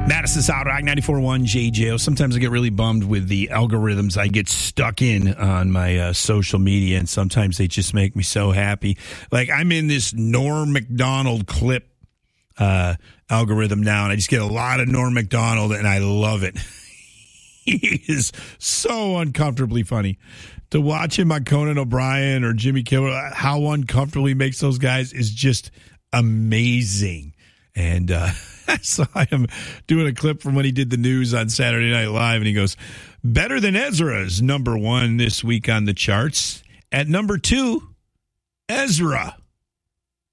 Madison South Rock 94.1 JJO. Sometimes I get really bummed with the algorithms I get stuck in on my social media, and sometimes they just make me so happy. Like, I'm in this Norm Macdonald clip algorithm now, and I just get a lot of Norm Macdonald, and I love it. He is so uncomfortably funny. To watch him on Conan O'Brien or Jimmy Kimmel, how uncomfortable he makes those guys is just amazing. And I saw him doing a clip from when he did the news on Saturday Night Live, and he goes, "Better Than Ezra" is number one this week on the charts. At number two, Ezra.